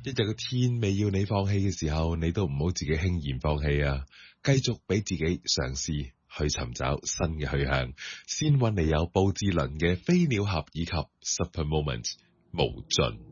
一日個天未要你放棄嘅時候，你都唔好自己輕言放棄啊！繼續俾自己嘗試去尋找新嘅去向，先搵嚟有布志綸嘅飛鳥俠以及 Super Moment 無盡。